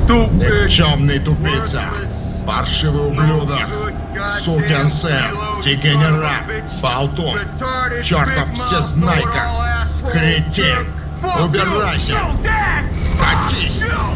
Никчемный тупица, паршивый ублюдок, сукин сын, дегенерат, болтун, чертов всезнайка, кретин. Убирайся! Катись!